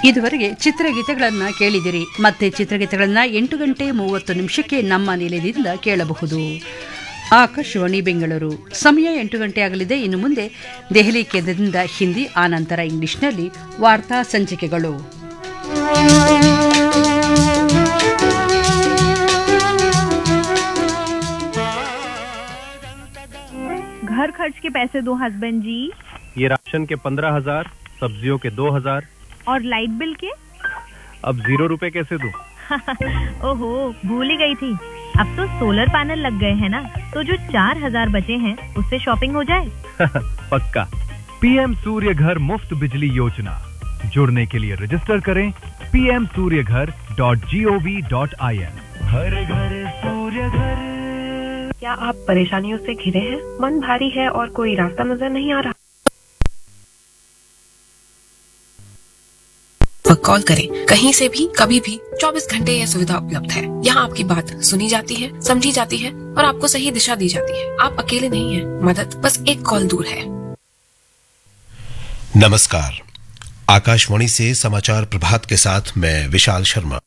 ಇದುವರೆಗೆ ಚಿತ್ರಗೀತೆಗಳನ್ನು ಕೇಳಿದಿರಿ. ಮತ್ತೆ ಚಿತ್ರಗೀತೆಗಳನ್ನು 8:30 ನಮ್ಮ ನಿಲಯದಿಂದ ಕೇಳಬಹುದು. ಆಕಾಶವಾಣಿ ಬೆಂಗಳೂರು. ಸಮಯ 8 ಗಂಟೆ ಆಗಲಿದೆ. ಇನ್ನು ಮುಂದೆ ದೆಹಲಿ ಕೇಂದ್ರದಿಂದ ಹಿಂದಿ, ಆನಂತರ ಇಂಗ್ಲಿಷ್ನಲ್ಲಿ ವಾರ್ತಾ ಸಂಚಿಕೆಗಳು. घर खर्च के पैसे दो हस्बैंड जी. ये राशन के 15,000, सब्जियों के 2,000 और लाइट बिल के? अब 0 रुपए कैसे दूं? ओहो, भूल ही गई थी. अब तो सोलर पैनल लग गए हैं ना, तो जो 4,000 बचे हैं उससे शॉपिंग हो जाए. पक्का. पीएम सूर्य घर मुफ्त बिजली योजना. जुड़ने के लिए रजिस्टर करें pmsuryaghar.gov.in. हर घर सूर्य घर. क्या आप परेशानियों से घिरे हैं? मन भारी है और कोई रास्ता नजर नहीं आ रहा? कॉल करें कहीं से भी कभी भी 24 घंटे यह सुविधा उपलब्ध है. यहाँ आपकी बात सुनी जाती है, समझी जाती है और आपको सही दिशा दी जाती है. आप अकेले नहीं हैं. मदद बस एक कॉल दूर है. नमस्कार. आकाशवाणी से समाचार प्रभात के साथ मैं विशाल शर्मा.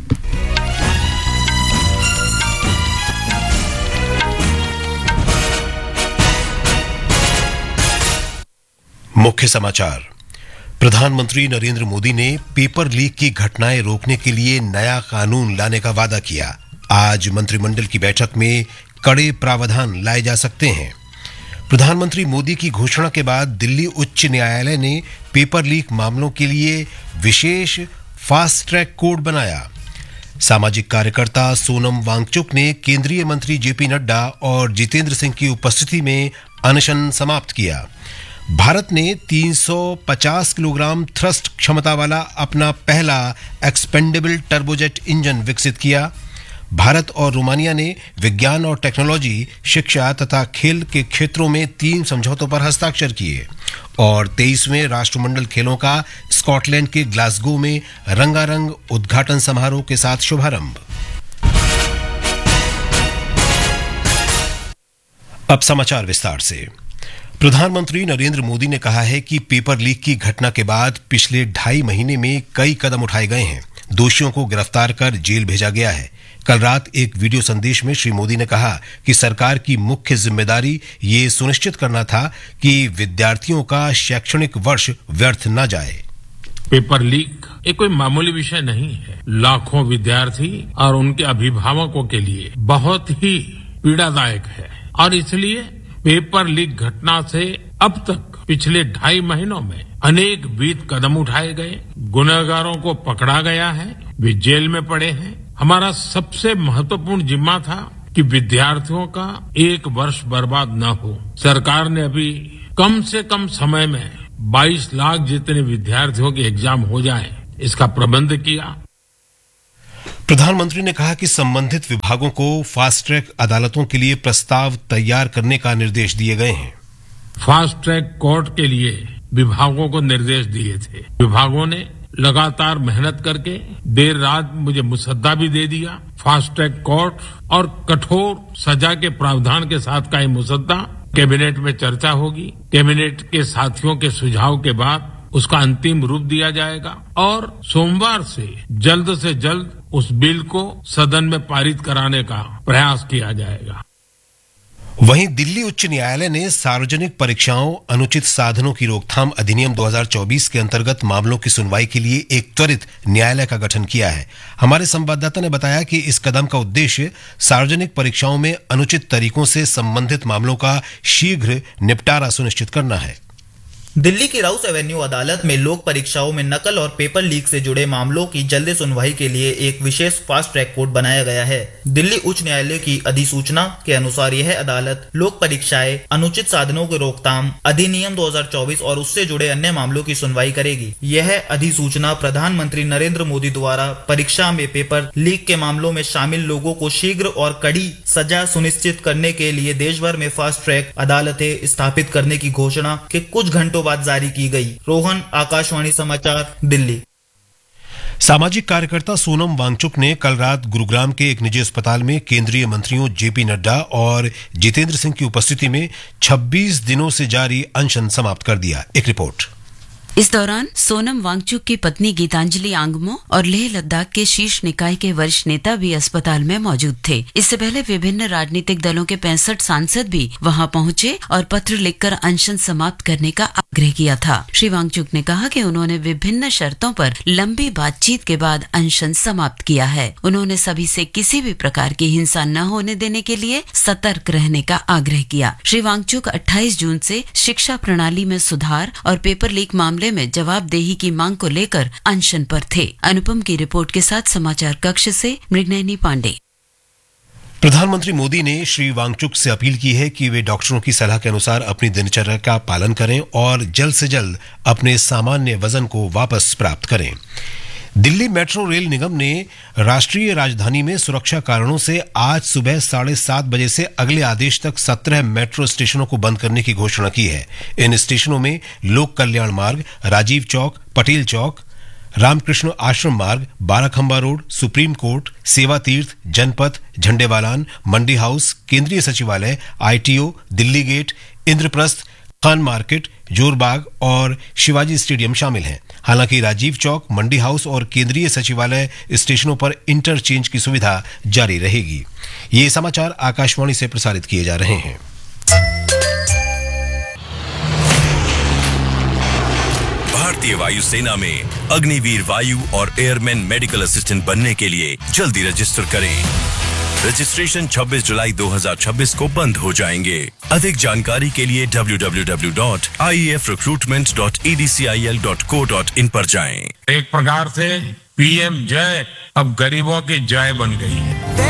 मुख्य समाचार. प्रधानमंत्री नरेंद्र मोदी ने पेपर लीक की घटनाएं रोकने के लिए नया कानून लाने का वादा किया. आज मंत्रिमंडल की बैठक में कड़े प्रावधान लाए जा सकते हैं. प्रधानमंत्री मोदी की घोषणा के बाद दिल्ली उच्च न्यायालय ने पेपर लीक मामलों के लिए विशेष फास्ट ट्रैक कोड बनाया. सामाजिक कार्यकर्ता सोनम वांगचुक ने केंद्रीय मंत्री जेपी नड्डा और जितेंद्र सिंह की उपस्थिति में अनशन समाप्त किया. भारत ने 350 किलोग्राम थ्रस्ट क्षमता वाला अपना पहला एक्सपेंडेबल टर्बोजेट इंजन विकसित किया. भारत और रोमानिया ने विज्ञान और टेक्नोलॉजी, शिक्षा तथा खेल के क्षेत्रों में 3 समझौतों पर हस्ताक्षर किए. और 23वें राष्ट्रमंडल खेलों का स्कॉटलैंड के ग्लासगो में रंगारंग उद्घाटन समारोह के साथ शुभारंभ. अब समाचार विस्तार से. प्रधानमंत्री नरेंद्र मोदी ने कहा है कि पेपर लीक की घटना के बाद पिछले 2.5 महीने में कई कदम उठाए गए हैं. दोषियों को गिरफ्तार कर जेल भेजा गया है. कल रात एक वीडियो संदेश में श्री मोदी ने कहा कि सरकार की मुख्य जिम्मेदारी ये सुनिश्चित करना था कि विद्यार्थियों का शैक्षणिक वर्ष व्यर्थ न जाए. पेपर लीक ये कोई मामूली विषय नहीं है. लाखों विद्यार्थी और उनके अभिभावकों के लिए बहुत ही पीड़ादायक है और इसलिए पेपर लीक घटना से अब तक पिछले 2.5 महीनों में अनेक विध कदम उठाए गए. गुनहगारों को पकड़ा गया है, वे जेल में पड़े हैं. हमारा सबसे महत्वपूर्ण जिम्मा था कि विद्यार्थियों का 1 वर्ष बर्बाद न हो. सरकार ने अभी कम से कम समय में 22 लाख जितने विद्यार्थियों के एग्जाम हो जाए इसका प्रबंध किया. प्रधानमंत्री ने कहा कि संबंधित विभागों को फास्ट ट्रैक अदालतों के लिए प्रस्ताव तैयार करने का निर्देश दिए गए हैं. फास्ट ट्रैक कोर्ट के लिए विभागों को निर्देश दिए थे. विभागों ने लगातार मेहनत करके देर रात मुझे मुसद्दा भी दे दिया. फास्ट ट्रैक कोर्ट और कठोर सजा के प्रावधान के साथ का ये मुसद्दा कैबिनेट में चर्चा होगी. कैबिनेट के साथियों के सुझाव के बाद उसका अंतिम रूप दिया जाएगा और सोमवार से जल्द उस बिल को सदन में पारित कराने का प्रयास किया जाएगा. वहीं दिल्ली उच्च न्यायालय ने सार्वजनिक परीक्षाओं अनुचित साधनों की रोकथाम अधिनियम 2024 के अंतर्गत मामलों की सुनवाई के लिए एक त्वरित न्यायालय का गठन किया है. हमारे संवाददाता ने बताया कि इस कदम का उद्देश्य सार्वजनिक परीक्षाओं में अनुचित तरीकों से संबंधित मामलों का शीघ्र निपटारा सुनिश्चित करना है. दिल्ली की राउस एवेन्यू अदालत में लोक परीक्षाओं में नकल और पेपर लीक से जुड़े मामलों की जल्दी सुनवाई के लिए एक विशेष फास्ट ट्रैक कोर्ट बनाया गया है. दिल्ली उच्च न्यायालय की अधिसूचना के अनुसार यह अदालत लोक परीक्षाएं, अनुचित साधनों की रोकथाम अधिनियम 2024 और उससे जुड़े अन्य मामलों की सुनवाई करेगी. यह अधिसूचना प्रधानमंत्री नरेंद्र मोदी द्वारा परीक्षा में पेपर लीक के मामलों में शामिल लोगों को शीघ्र और कड़ी सजा सुनिश्चित करने के लिए देश भर में फास्ट ट्रैक अदालतें स्थापित करने की घोषणा के कुछ घंटों बाद जारी की गई. रोहन, आकाशवाणी समाचार, दिल्ली. सामाजिक कार्यकर्ता सोनम वांगचुक ने कल रात गुरुग्राम के एक निजी अस्पताल में केंद्रीय मंत्रियों जेपी नड्डा और जितेंद्र सिंह की उपस्थिति में 26 दिनों से जारी अनशन समाप्त कर दिया. एक रिपोर्ट. इस दौरान सोनम वांगचुक की पत्नी गीतांजलि आंगमो और लेह लद्दाख के शीर्ष निकाय के वरिष्ठ नेता भी अस्पताल में मौजूद थे। इससे पहले विभिन्न राजनीतिक दलों के 65 सांसद भी वहां पहुंचे और पत्र लिखकर अनशन समाप्त करने का आग्रह किया था। श्री वांगचुक ने कहा कि उन्होंने विभिन्न शर्तों पर लंबी बातचीत के बाद अनशन समाप्त किया है। उन्होंने सभी से किसी भी प्रकार की हिंसा न होने देने के लिए सतर्क रहने का आग्रह किया। श्री वांगचुक 28 जून से शिक्षा प्रणाली में सुधार और पेपर लीक मामले में जवाबदेही की मांग को लेकर अनशन पर थे। अनुपम की रिपोर्ट के साथ समाचार कक्ष से मृगनयनी पांडे। प्रधानमंत्री मोदी ने श्री वांगचुक से अपील की है कि वे डॉक्टरों की सलाह के अनुसार अपनी दिनचर्या का पालन करें और जल्द से जल्द अपने सामान्य वजन को वापस प्राप्त करें। दिल्ली मेट्रो रेल निगम ने राष्ट्रीय राजधानी में सुरक्षा कारणों से आज सुबह 7:30 बजे से अगले आदेश तक 17 मेट्रो स्टेशनों को बंद करने की घोषणा की है। इन स्टेशनों में लोक कल्याण मार्ग, राजीव चौक, पटेल चौक, रामकृष्ण आश्रम मार्ग, बाराखंबा रोड, सुप्रीम कोर्ट, सेवा तीर्थ, जनपथ, झंडेवालान, मंडी हाउस, केंद्रीय सचिवालय, ITO, Delhi gate, Indraprastha, Khan market, Jorbagh और शिवाजी स्टेडियम शामिल हैं। हालांकि राजीव चौक, मंडी हाउस और केंद्रीय सचिवालय स्टेशनों पर इंटरचेंज की सुविधा जारी रहेगी। ये समाचार आकाशवाणी से प्रसारित किए जा रहे हैं। भारतीय वायुसेना में अग्निवीर वायु और एयरमैन मेडिकल असिस्टेंट बनने के लिए जल्दी रजिस्टर करें। रजिस्ट्रेशन 26 जुलाई 2026 को बंद हो जाएंगे। अधिक जानकारी के लिए www.iefrecruitment.edcil.co.in पर जाएं। एक प्रकार से पीएम जय अब गरीबों की जय बन गई है।